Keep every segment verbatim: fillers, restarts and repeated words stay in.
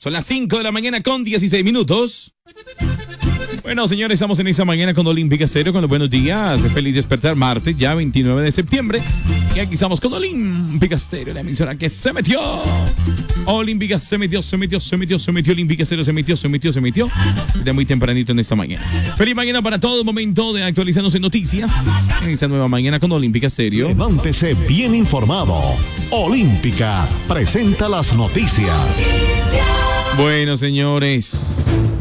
Son las cinco de la mañana con dieciséis minutos. Bueno, señores, estamos en esa mañana con Olímpica Estéreo, con los buenos días. Feliz despertar, martes, ya veintinueve de septiembre. Y aquí estamos con Olímpica Estéreo, la emisora que se metió. Olímpica se metió, se metió, se metió, se metió. Olímpica Estéreo se metió, se metió, se metió. De muy tempranito en esta mañana. Feliz mañana para todo, momento de actualizarnos en noticias. En esta nueva mañana con Olímpica Estéreo. Levántese bien informado. Olímpica presenta las noticias. Bueno, señores.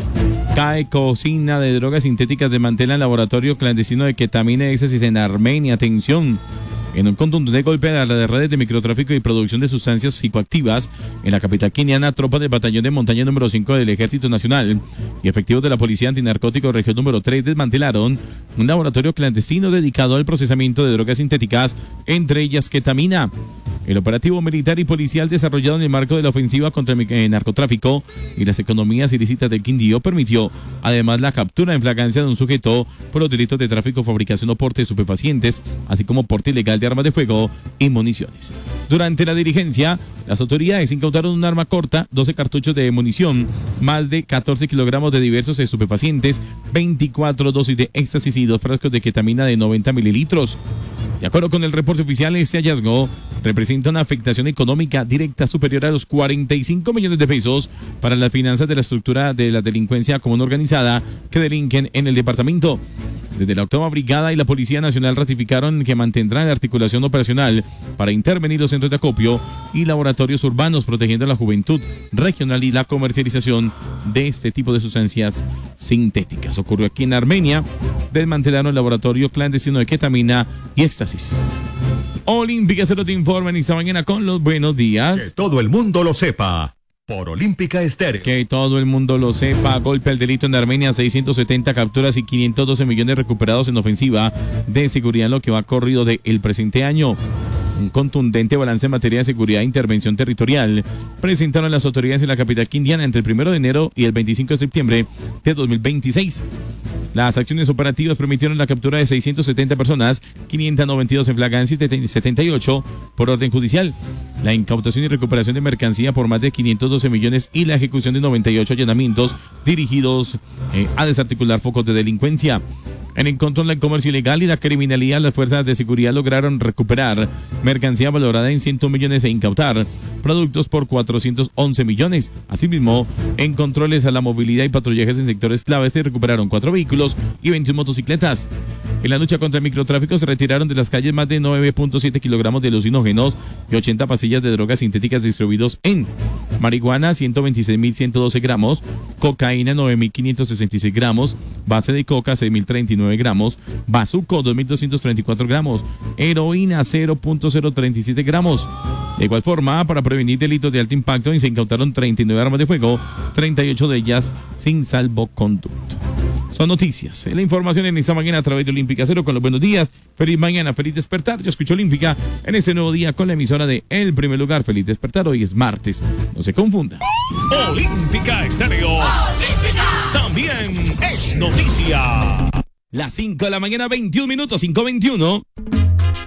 Cae cocina de drogas sintéticas, desmantela el laboratorio clandestino de ketamina y éxtasis en Armenia. Atención. En un contundente golpe a las redes de microtráfico y producción de sustancias psicoactivas en la capital keniana, tropas del batallón de montaña número cinco del Ejército Nacional y efectivos de la Policía Antinarcótico región número tres desmantelaron un laboratorio clandestino dedicado al procesamiento de drogas sintéticas, entre ellas ketamina. El operativo militar y policial desarrollado en el marco de la ofensiva contra el narcotráfico y las economías ilícitas del Quindío permitió además la captura en flagrancia de un sujeto por los delitos de tráfico, fabricación o porte de estupefacientes, así como porte ilegal de armas de fuego y municiones. Durante la diligencia, las autoridades incautaron un arma corta, doce cartuchos de munición, más de catorce kilogramos de diversos estupefacientes, veinticuatro dosis de éxtasis y dos frascos de ketamina de noventa mililitros. De acuerdo con el reporte oficial, este hallazgo representa una afectación económica directa superior a los cuarenta y cinco millones de pesos para las finanzas de la estructura de la delincuencia común organizada que delinquen en el departamento. Desde la octava brigada y la Policía Nacional ratificaron que mantendrán la articulación operacional para intervenir los centros de acopio y laboratorios urbanos, protegiendo a la juventud regional y la comercialización de este tipo de sustancias sintéticas. Ocurrió aquí en Armenia, desmantelaron el laboratorio clandestino de ketamina y éxtasis. Olímpica se lo te informa en esta mañana con los buenos días. Que todo el mundo lo sepa. Por Olímpica Estéreo. Que todo el mundo lo sepa. Golpe al delito en Armenia, seiscientas setenta capturas y quinientos doce millones recuperados en ofensiva de seguridad en lo que va corrido del presente año. Un contundente balance en materia de seguridad e intervención territorial presentaron las autoridades en la capital quindiana entre el primero de enero y el veinticinco de septiembre de dos mil veintiséis. Las acciones operativas permitieron la captura de seiscientas setenta personas, quinientos noventa y dos en flagrancia y setenta y ocho por orden judicial. La incautación y recuperación de mercancía por más de quinientos doce millones y la ejecución de noventa y ocho allanamientos dirigidos eh, a desarticular focos de delincuencia. En el control del comercio ilegal y la criminalidad, las fuerzas de seguridad lograron recuperar mercancía valorada en cien millones e incautar productos por cuatrocientos once millones. Asimismo, en controles a la movilidad y patrullajes en sectores claves se recuperaron cuatro vehículos y veintiuna motocicletas. En la lucha contra el microtráfico se retiraron de las calles más de nueve punto siete kilogramos de alucinógenos y ochenta pastillas de drogas sintéticas distribuidos en marihuana ciento veintiséis mil ciento doce gramos, cocaína nueve mil quinientos sesenta y seis gramos, base de coca seis mil treinta y nueve gramos, bazuco dos mil doscientos treinta y cuatro gramos, heroína cero punto cero treinta y siete gramos. De igual forma, para prevenir delitos de alto impacto, se incautaron treinta y nueve armas de fuego, treinta y ocho de ellas sin salvoconducto. Son noticias. La información en esta mañana a través de Olímpica Cero con los buenos días. Feliz mañana, feliz despertar. Yo escucho Olímpica en este nuevo día con la emisora de El Primer Lugar. Feliz despertar. Hoy es martes. No se confunda. Olímpica Estéreo. Olímpica. También es noticia. Las cinco de la mañana, veintiún minutos, cinco veintiuno.